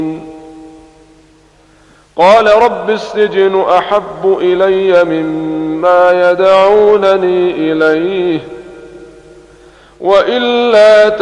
قال رب السجن أحب إلي مما يدعونني إليه وإلا